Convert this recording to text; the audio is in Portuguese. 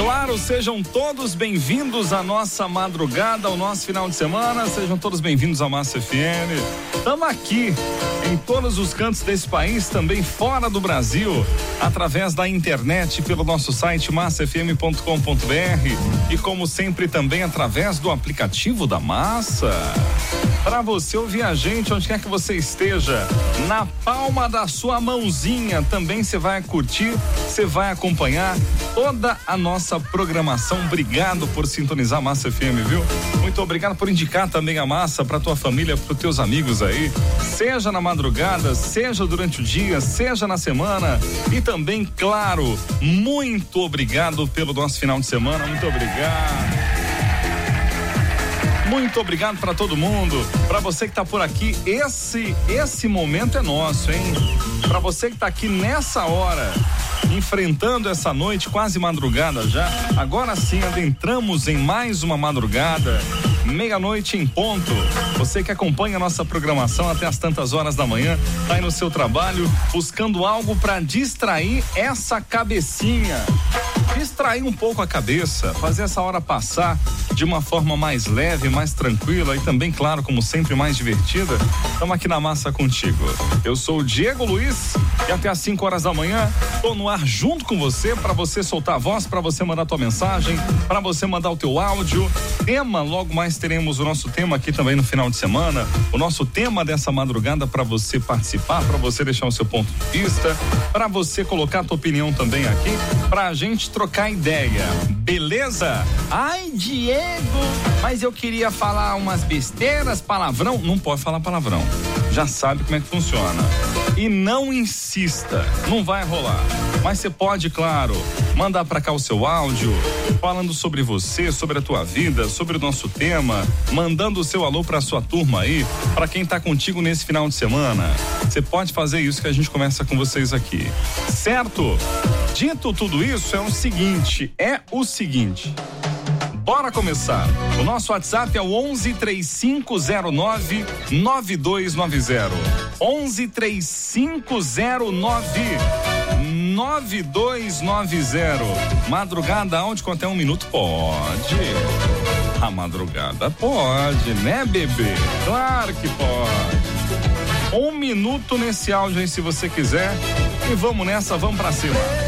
Claro, sejam todos bem-vindos à nossa madrugada, ao nosso final de semana. Sejam todos bem-vindos à Massa FM. Estamos aqui em todos os cantos desse país, também fora do Brasil, através da internet, pelo nosso site massafm.com.br e, como sempre, também através do aplicativo da Massa. Para você ouvir a gente onde quer que você esteja, na palma da sua mãozinha, também você vai curtir, você vai acompanhar toda a nossa programação. Obrigado por sintonizar a Massa FM, viu? Muito obrigado por indicar também a Massa para tua família, para os teus amigos aí, seja na madrugada, seja durante o dia, seja na semana. E também, claro, muito obrigado pelo nosso final de semana. Muito obrigado. Muito obrigado para todo mundo, para você que tá por aqui, esse momento é nosso, hein? Para você que tá aqui nessa hora, enfrentando essa noite quase madrugada já, agora sim adentramos em mais uma madrugada, meia-noite em ponto. Você que acompanha a nossa programação até as tantas horas da manhã, tá aí no seu trabalho, buscando algo para distrair essa cabecinha. Distrair um pouco a cabeça, fazer essa hora passar de uma forma mais leve, mais tranquila e também, claro, como sempre, mais divertida. Estamos aqui na Massa contigo. Eu sou o Diego Luiz e até às 5 horas da manhã tô no ar junto com você, para você soltar a voz, para você mandar tua mensagem, para você mandar o teu áudio. Tema, logo mais teremos o nosso tema aqui também no final de semana, o nosso tema dessa madrugada para você participar, para você deixar o seu ponto de vista, para você colocar a tua opinião também aqui, pra gente trocar ideia, beleza? Ai, Diego, mas eu queria falar umas besteiras, palavrão. Não pode falar palavrão, já sabe como é que funciona. E não insista, não vai rolar. Mas você pode, claro, mandar pra cá o seu áudio, falando sobre você, sobre a tua vida, sobre o nosso tema, mandando o seu alô pra sua turma aí, pra quem tá contigo nesse final de semana. Você pode fazer isso que a gente conversa com vocês aqui, certo? Dito tudo isso, é o seguinte, bora começar. O nosso WhatsApp é o 113509 9290. 113509 9290. Madrugada áudio com até 1 minuto? Pode. A madrugada pode, né, bebê? Claro que pode. 1 minuto nesse áudio aí, se você quiser. E vamos nessa, vamos pra cima.